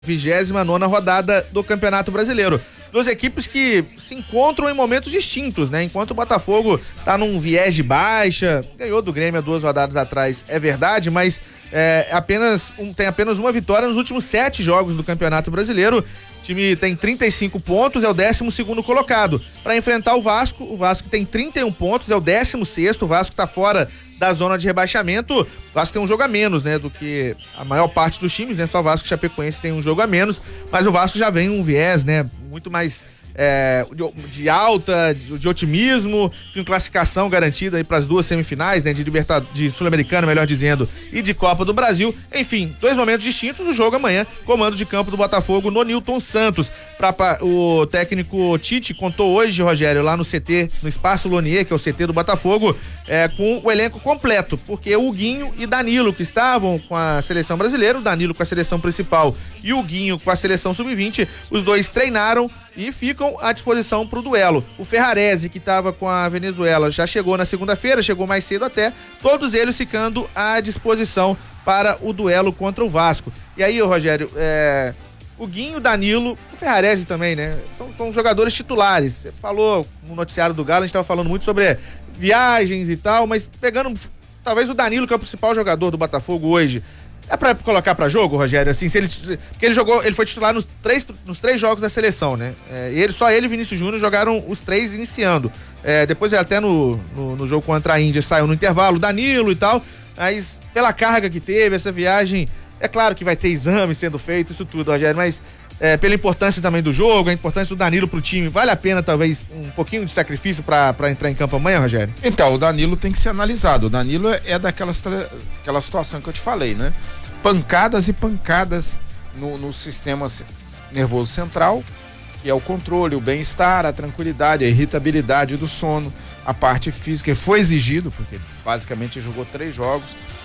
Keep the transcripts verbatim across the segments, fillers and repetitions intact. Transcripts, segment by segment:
vigésima nona rodada do Campeonato Brasileiro. Duas equipes que se encontram em momentos distintos, né? Enquanto o Botafogo tá num viés de baixa, ganhou do Grêmio há duas rodadas atrás, é verdade, mas é, apenas um, tem apenas uma vitória nos últimos sete jogos do Campeonato Brasileiro. O time tem trinta e cinco pontos, é o décimo segundo colocado. Para enfrentar o Vasco, o Vasco tem trinta e um pontos, é o décimo sexto, o Vasco tá fora da zona de rebaixamento. O Vasco tem um jogo a menos, né, do que a maior parte dos times, né, só o Vasco e Chapecoense tem um jogo a menos, mas o Vasco já vem um viés, né, muito mais é, de, de alta, de, de otimismo, com classificação garantida aí para as duas semifinais, né, de Libertadores, de Sul-Americana, melhor dizendo, e de Copa do Brasil. Enfim, dois momentos distintos. O jogo amanhã, comando de campo do Botafogo no Nilton Santos. Pra, pra, o técnico Tite contou hoje, Rogério, lá no C T, no Espaço Lonier, que é o C T do Botafogo, é, com o elenco completo, porque o Guinho e Danilo, que estavam com a seleção brasileira, o Danilo com a seleção principal e o Guinho com a seleção sub vinte, os dois treinaram e ficam à disposição para o duelo. O Ferrarese, que estava com a Venezuela, já chegou na segunda-feira, chegou mais cedo até, todos eles ficando à disposição para o duelo contra o Vasco. E aí, Rogério, é, o Guinho, o Danilo, o Ferrarese também, né? São, são jogadores titulares. Você falou no noticiário do Galo, a gente estava falando muito sobre viagens e tal, mas pegando talvez o Danilo, que é o principal jogador do Botafogo hoje, é pra colocar pra jogo, Rogério, assim, se ele, porque ele jogou, ele foi titular nos três, nos três jogos da seleção, né? É, ele, só ele e Vinícius Júnior jogaram os três iniciando. É, depois até no, no, no jogo contra a Índia saiu no intervalo, Danilo e tal, mas pela carga que teve, essa viagem, é claro que vai ter exame sendo feito, isso tudo, Rogério, mas é, pela importância também do jogo, a importância do Danilo pro time, vale a pena talvez um pouquinho de sacrifício pra, pra entrar em campo amanhã, Rogério? Então, o Danilo tem que ser analisado. O Danilo é, é daquela aquela situação que eu te falei, né? Pancadas e pancadas no, no sistema nervoso central, que é o controle, o bem-estar, a tranquilidade, a irritabilidade do sono, a parte física, foi exigido, porque basicamente jogou três jogos,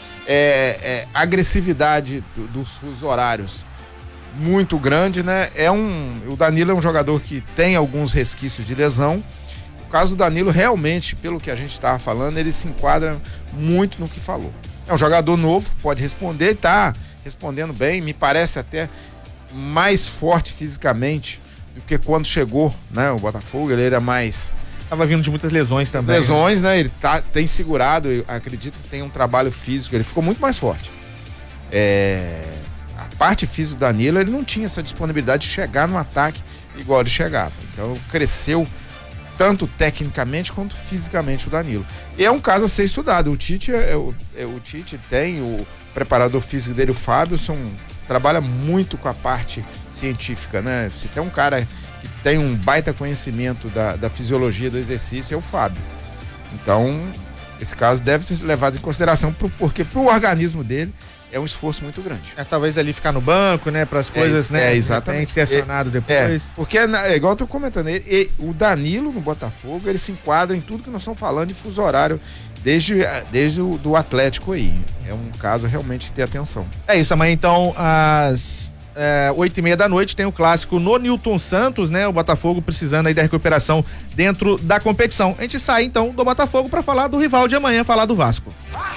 é, é, agressividade do, dos fusos horários muito grande, né? É um, o Danilo é um jogador que tem alguns resquícios de lesão. O caso do Danilo, realmente, pelo que a gente estava falando, ele se enquadra muito no que falou. É um jogador novo, pode responder, tá respondendo bem, me parece até mais forte fisicamente do que quando chegou, né? O Botafogo, ele era mais... Tava vindo de muitas lesões também. Lesões, né? Ele tá, tem segurado, eu acredito que tem um trabalho físico, ele ficou muito mais forte. É... A parte física do Danilo, ele não tinha essa disponibilidade de chegar no ataque igual ele chegava. Então, cresceu tanto tecnicamente quanto fisicamente o Danilo. E é um caso a ser estudado. O Tite, é, é, o, é, o Tite tem o preparador físico dele, o Fábio, são, trabalha muito com a parte científica, né? Se tem um cara que tem um baita conhecimento da, da fisiologia do exercício, é o Fábio. Então, esse caso deve ser levado em consideração, pro, porque para o organismo dele é um esforço muito grande. É, talvez ali ficar no banco, né, para as coisas, é, né? É, exatamente. Ser acionado é, depois. É, porque, é, igual eu tô comentando, ele, ele, o Danilo no Botafogo, ele se enquadra em tudo que nós estamos falando de fuso horário, desde, desde o do Atlético aí. É um caso realmente de ter atenção. É isso, amanhã então, às é, oito e meia da noite, tem o clássico no Nilton Santos, né? O Botafogo precisando aí da recuperação dentro da competição. A gente sai então do Botafogo para falar do rival de amanhã, falar do Vasco.